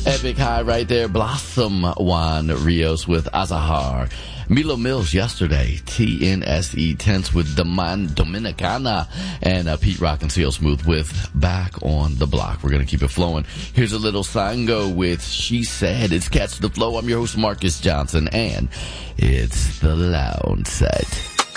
Epic High right there. Blossom Juan Rios with Azahar. Milo Mills yesterday. TNSE Tense with Dominicana. And Pete Rock and CL Smooth with Back on the Block. We're going to keep it flowing. Here's a little Sango with She Said. It's Catch the Flow. I'm your host, Marcus Johnson. And it's the Lounge Set.